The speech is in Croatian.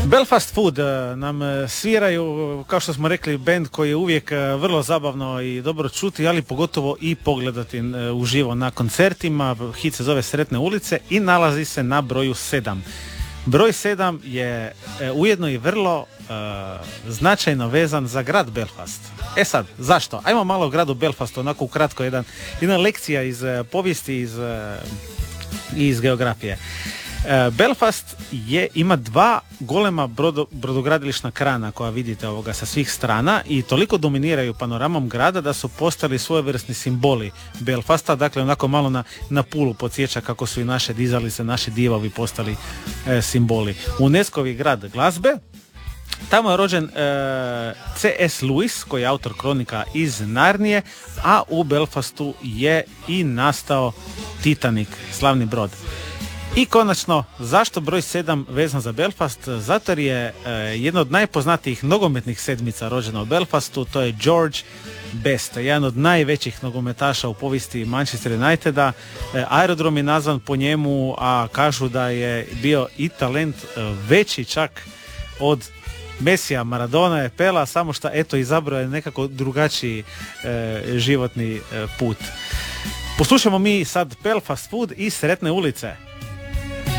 Belfast Food nam sviraju, kao što smo rekli, bend koji je uvijek vrlo zabavno i dobro čuti, ali pogotovo i pogledati uživo na koncertima. Hit se zove Sretne ulice i nalazi se na broju 7. Broj 7 je ujedno i vrlo značajno vezan za grad Belfast. E sad, zašto? Ajmo malo o gradu Belfastu, onako ukratko, jedna lekcija iz povijesti, iz geografije. Belfast ima dva golema brodogradilišna krana koja vidite sa svih strana i toliko dominiraju panoramom grada da su postali svojevrsni simboli Belfasta, dakle onako malo na pulu podsjeća kako su i naše dizalice, naši divovi postali simboli. UNESCO-vi grad glazbe. Tamo je rođen C.S. Lewis, koji je autor kronika iz Narnije, a u Belfastu je i nastao Titanic, slavni brod. I konačno, zašto broj 7 vezan za Belfast? Zato jer je jedna od najpoznatijih nogometnih sedmica rođena u Belfastu, to je George Best, jedan od najvećih nogometaša u povijesti Manchester Uniteda. Aerodrom je nazvan po njemu, a kažu da je bio i talent veći čak od Mesija, Maradona, Pela, samo što izabrao je nekako drugačiji životni put. Poslušamo mi sad Belfast Food i Sretne ulice.